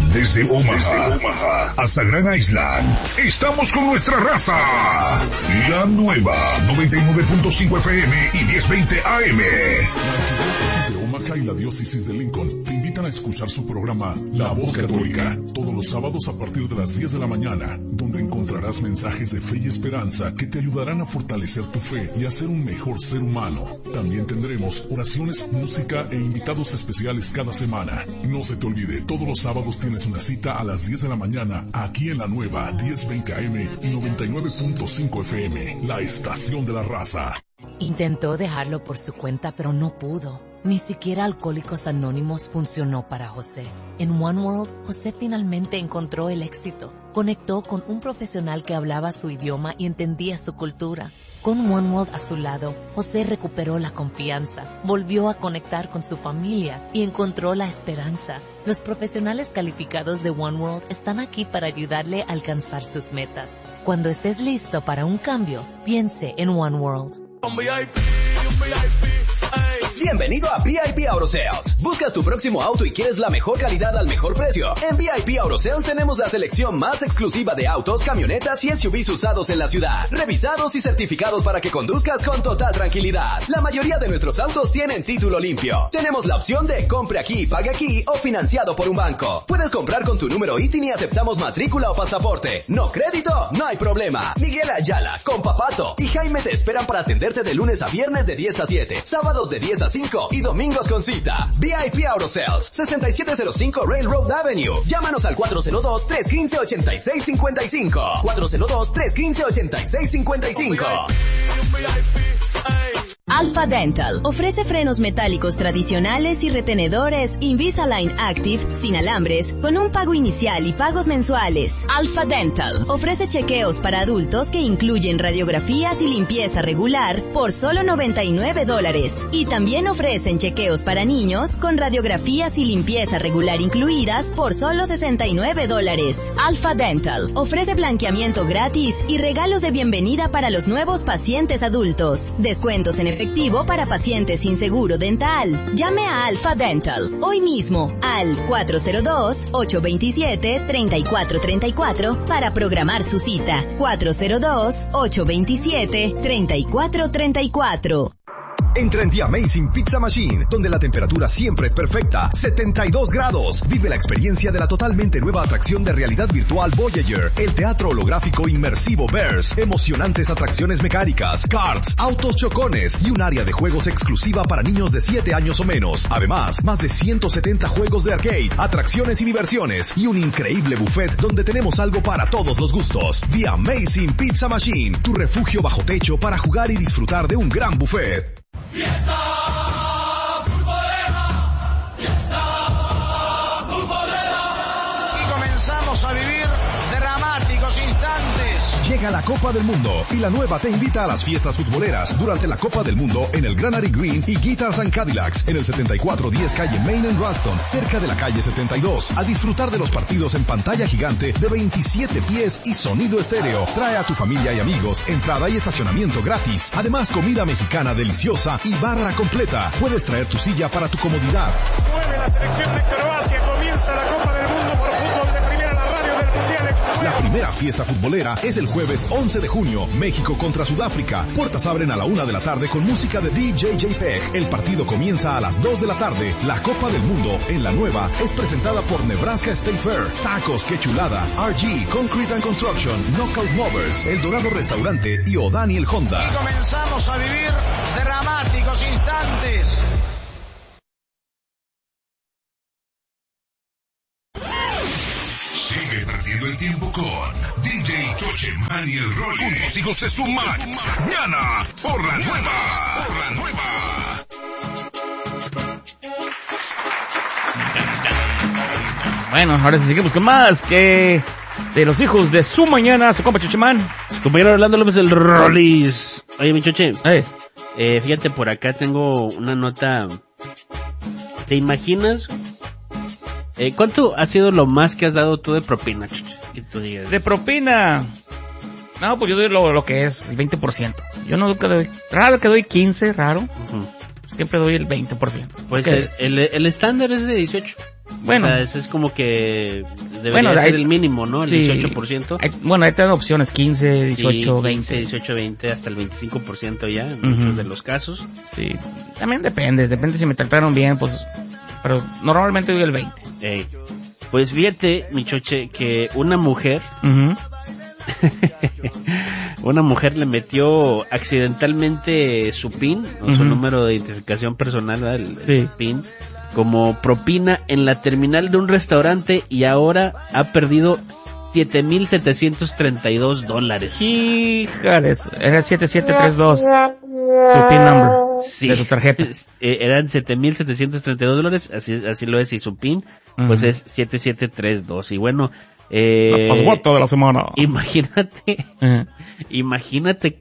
Desde Omaha hasta Grand Island, estamos con nuestra raza. La nueva 99.5 FM y 1020 AM. La de Omaha y la diócesis de Lincoln te invitan a escuchar su programa La Voz Católica, todos los sábados a partir de las 10 de la mañana, donde encontrarás mensajes de fe y esperanza que te ayudarán a fortalecer tu fe y a ser un mejor ser humano. También tendremos oraciones, música e invitados especiales cada semana. No se te olvide, todos los sábados tienes una cita a las 10 de la mañana, aquí en la nueva 1020 AM y 99.5 FM, la estación de la raza. Intentó dejarlo por su cuenta, pero no pudo. Ni siquiera Alcohólicos Anónimos funcionó para José. En One World, José finalmente encontró el éxito. Conectó con un profesional que hablaba su idioma y entendía su cultura. Con One World a su lado, José recuperó la confianza, volvió a conectar con su familia y encontró la esperanza. Los profesionales calificados de One World están aquí para ayudarle a alcanzar sus metas. Cuando estés listo para un cambio, piense en One World. Bienvenido a VIP Auto Sales. ¿Buscas tu próximo auto y quieres la mejor calidad al mejor precio? En VIP Auto Sales tenemos la selección más exclusiva de autos, camionetas y SUVs usados en la ciudad, revisados y certificados para que conduzcas con total tranquilidad. La mayoría de nuestros autos tienen título limpio. Tenemos la opción de compre aquí, pague aquí o financiado por un banco. Puedes comprar con tu número ITIN y aceptamos matrícula o pasaporte. ¿No crédito? No hay problema. Miguel Ayala, Compa Pato y Jaime te esperan para atenderte de lunes a viernes de 10 a 7, sábados de 10 a 5 y domingos con cita. VIP Auto Sales, 6705 Railroad Avenue. Llámanos al 402-315-8655. 402-315-8655. Alpha Dental ofrece frenos metálicos tradicionales y retenedores Invisalign Active sin alambres con un pago inicial y pagos mensuales. Alpha Dental ofrece chequeos para adultos que incluyen radiografías y limpieza regular por solo $99 y también ofrecen chequeos para niños con radiografías y limpieza regular incluidas por solo $69. Alpha Dental ofrece blanqueamiento gratis y regalos de bienvenida para los nuevos pacientes adultos. Descuentos en efectivo para pacientes sin seguro dental. Llame a Alpha Dental hoy mismo al 402-827-3434 para programar su cita. 402-827-3434. Entra en The Amazing Pizza Machine, donde la temperatura siempre es perfecta, 72 grados. Vive la experiencia de la totalmente nueva atracción de realidad virtual Voyager, el teatro holográfico inmersivo Bears, emocionantes atracciones mecánicas, karts, autos chocones y un área de juegos exclusiva para niños de 7 años o menos. Además, más de 170 juegos de arcade, atracciones y diversiones y un increíble buffet donde tenemos algo para todos los gustos. The Amazing Pizza Machine, tu refugio bajo techo para jugar y disfrutar de un gran buffet. ¡Fiesta futbolera! ¡Fiesta futbolera! Y comenzamos a vivir dramáticos instantes. Llega la Copa del Mundo y la nueva te invita a las fiestas futboleras durante la Copa del Mundo en el Granary Green y Guitars and Cadillacs en el 7410 calle Main en Ralston, cerca de la calle 72, a disfrutar de los partidos en pantalla gigante de 27 pies y sonido estéreo. Trae a tu familia y amigos, entrada y estacionamiento gratis. Además, comida mexicana deliciosa y barra completa. Puedes traer tu silla para tu comodidad. Mueve la selección de Croacia, comienza la Copa del Mundo por fútbol de primera, la radio del Mundial. La primera fiesta futbolera es el jueves 11 de junio, México contra Sudáfrica. Puertas abren a la 1 de la tarde con música de DJ JPEG. El partido comienza a las 2 de la tarde. La Copa del Mundo en la nueva es presentada por Nebraska State Fair, Tacos Que Chulada, RG, Concrete and Construction, Knockout Movers, El Dorado Restaurante y O'Daniel Honda. Y comenzamos a vivir dramáticos instantes. Sigue perdiendo el tiempo con DJ Chocheman y el Rolly. Unos hijos de su mañana por la nueva. Por la nueva. Bueno, ahora sí seguimos con más que de los hijos de su mañana, su compa Chocheman. Su compañero Orlando López el Rollis. Oye, mi Choche. Fíjate, por acá tengo una nota. ¿Te imaginas? ¿Cuánto ha sido lo más que has dado tú de propina, Choche? Que tú digas. ¿De propina? No, pues yo doy lo que es, el 20%. Yo nunca doy, raro que doy 15, raro. Uh-huh. Siempre doy el 20%. Pues el estándar es de 18. Bueno. O sea, ese es como que debería ser el mínimo, ¿no? El 18%. Ahí te dan opciones, 15, 18, 20. 18, 20, hasta el 25% ya, en muchos de los casos. Sí. También depende si me trataron bien, pues, pero normalmente doy el 20. Pues fíjate, mi choche, que una mujer... una mujer le metió accidentalmente su PIN, o su número de identificación personal, el PIN, como propina en la terminal de un restaurante y ahora ha perdido $7,732. Híjales, era 7732 su PIN number de su tarjeta. Eran $7,732, así lo es, y su PIN pues es 7732. Y bueno, la pasguata de la semana. Imagínate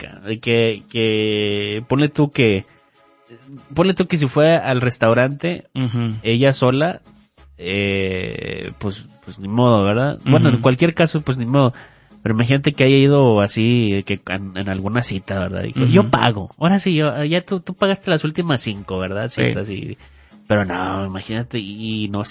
que ponle tú que si fue al restaurante ella sola, pues ni modo, ¿verdad? Bueno, en cualquier caso, pues ni modo. Pero imagínate que haya ido así, que en alguna cita, ¿verdad? Dijo, yo pago. Ahora sí, ya tú pagaste las últimas 5, ¿verdad? Citas, sí. Pero no, imagínate, y no,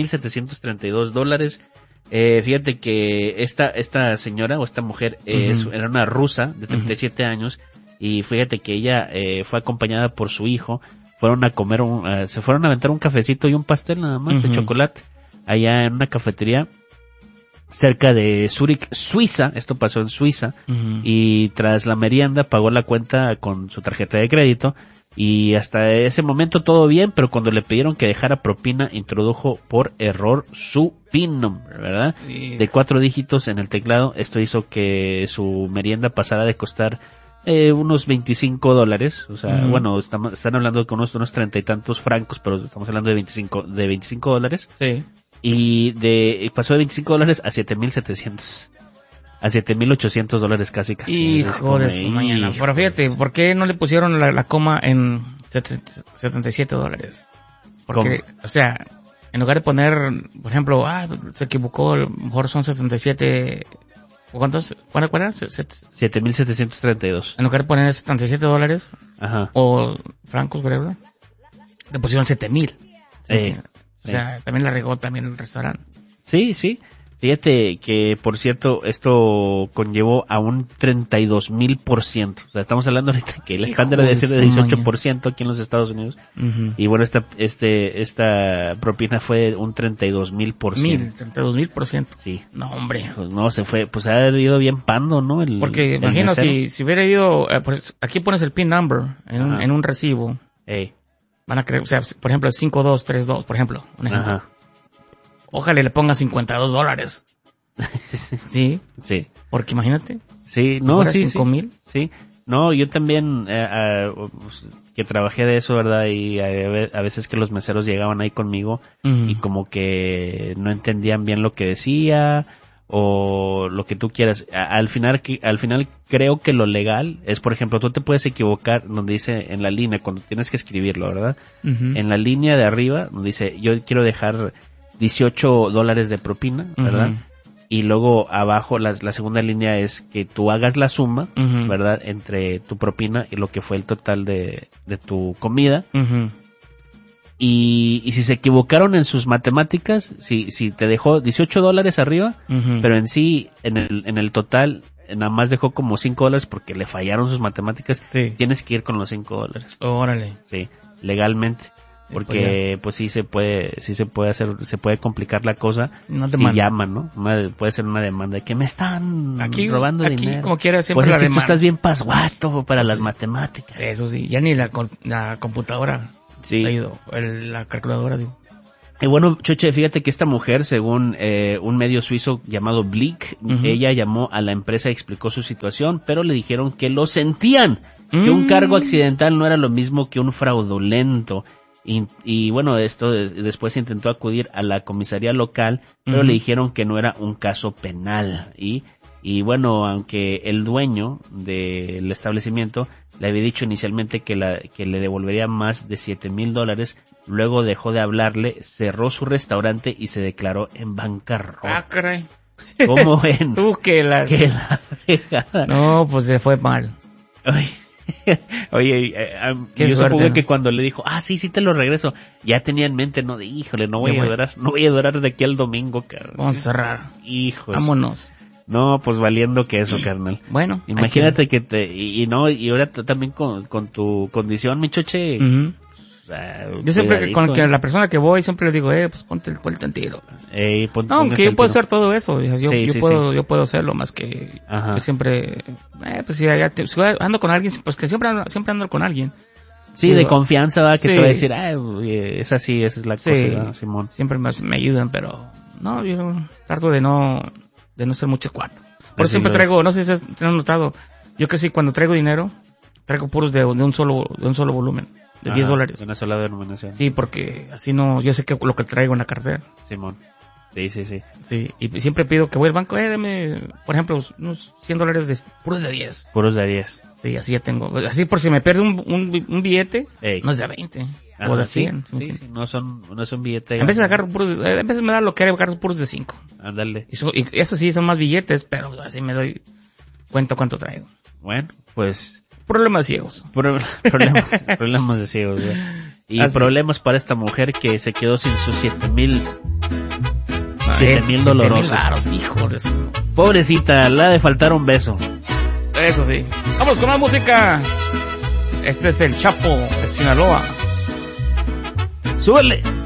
$7,732. Fíjate que esta señora o esta mujer era una rusa de 37 años, y fíjate que ella fue acompañada por su hijo. Fueron a comer se fueron a aventar un cafecito y un pastel nada más de chocolate allá en una cafetería cerca de Zúrich, Suiza. Esto pasó en Suiza, y tras la merienda pagó la cuenta con su tarjeta de crédito, y hasta ese momento todo bien, pero cuando le pidieron que dejara propina, introdujo por error su PIN number, ¿verdad? Sí. De 4 dígitos en el teclado. Esto hizo que su merienda pasara de costar unos $25, o sea, bueno, están hablando con unos 30 y tantos francos, pero estamos hablando de $25. Sí. Y pasó de $25 a $7,700. A $7,800 casi. Hijo de su mañana. Pero fíjate, ¿por qué no le pusieron la coma en $77? Porque, ¿cómo? O sea, en lugar de poner, por ejemplo, se equivocó, a lo mejor son 77... ¿Cuántos? ¿Cuál era? 7,732. En lugar de poner $77, o francos, ¿verdad? Le pusieron 7,000. O sea, también la regó también el restaurante. Sí. Fíjate que, por cierto, esto conllevó a un 32,000%. O sea, estamos hablando ahorita que el estándar debe ser de 18% aquí en los Estados Unidos. Y bueno, esta propina fue un 32,000%. 32,000%. Sí. No, hombre. Pues no, se fue, pues ha ido bien pando, ¿no? Porque imagino si hubiera ido, pues, aquí pones el PIN number en un recibo. Van a creer, o sea, por ejemplo, 5232, por ejemplo, un ejemplo. Ojalá le ponga $52. ¿Sí? Sí. Porque imagínate. Sí, no, sí. 5,000. Sí. No, yo también, que trabajé de eso, ¿verdad? Y a veces que los meseros llegaban ahí conmigo y como que no entendían bien lo que decía o lo que tú quieras. Al final creo que lo legal es, por ejemplo, tú te puedes equivocar donde dice en la línea, cuando tienes que escribirlo, ¿verdad? En la línea de arriba, donde dice, yo quiero dejar $18 de propina, ¿verdad? Y luego abajo la segunda línea es que tú hagas la suma, ¿verdad? Entre tu propina y lo que fue el total de tu comida. Y si se equivocaron en sus matemáticas, si te dejó $18 arriba, pero en sí, en el total, nada más dejó como $5 porque le fallaron sus matemáticas, tienes que ir con los $5. Órale. Sí, legalmente. Porque pues sí se puede hacer, se puede complicar la cosa si llaman, ¿no? Puede ser una demanda de que me están robando dinero. Como quiera siempre pues la es que demanda. tú estás bien pasguato para las matemáticas. Eso sí, ya ni la computadora ha ido, la calculadora, digo. Y bueno, Choche, fíjate que esta mujer, según un medio suizo llamado Blick, ella llamó a la empresa y explicó su situación, pero le dijeron que lo sentían, que un cargo accidental no era lo mismo que un fraudulento. Y bueno, esto después intentó acudir a la comisaría local, pero le dijeron que no era un caso penal. Y bueno, aunque el dueño del establecimiento le había dicho inicialmente que le devolvería más de $7,000, luego dejó de hablarle, cerró su restaurante y se declaró en bancarrota. Ah, caray. ¿Cómo ven? Tú que la fregada. No, pues se fue mal. Ay. Oye, yo supongo que cuando le dijo, sí te lo regreso, ya tenía en mente, no, de híjole, no voy a durar de aquí al domingo, carnal. Vamos a cerrar. Hijos. Vámonos. No, pues valiendo que eso, carnal. Bueno. Imagínate que y ahora también con tu condición, mi choche. Yo siempre, con la persona que voy, siempre le digo, pues ponte el tiro. Que yo puedo hacer todo eso. Yo puedo hacerlo, más que yo siempre, pues si ando con alguien, pues que siempre ando con alguien. Sí, de confianza, ¿verdad? Que te va a decir, es así, esa es la cosa, ¿verdad, Simón? Siempre me ayudan, pero no, yo trato de no ser mucho cuarto. Por eso siempre traigo, no sé si te has notado, yo que sí, cuando traigo dinero, traigo puros de un solo volumen. De $10. Una sola denominación. Sí, porque así no, yo sé que lo que traigo en la cartera. Simón. Sí. Sí, y siempre pido que voy al banco, dame, por ejemplo, unos $100 puros de 10. Puros de 10. Sí, así ya tengo. Así por si me pierde un billete, no es de 20. O de 100. Sí, no son billetes. En veces agarro puros, a veces me da lo que agarro puros de 5. Ándale. Y eso sí, son más billetes, pero así me doy cuenta cuánto traigo. Bueno, pues... Problemas ciegos. Problemas de ciegos, güey. Y así. Problemas para esta mujer que se quedó sin sus 7,000 dolorosos. Raros, hijo de su... Pobrecita, le ha de faltar un beso. Eso sí. Vamos con más música. Este es el Chapo de Sinaloa. ¡Súbele!